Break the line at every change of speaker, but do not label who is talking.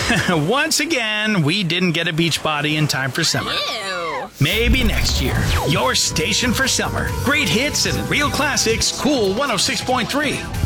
Once again, we didn't get a beach body in time for summer.
Ew.
Maybe next year. Your station for summer. Great hits and real classics. Cool 106.3.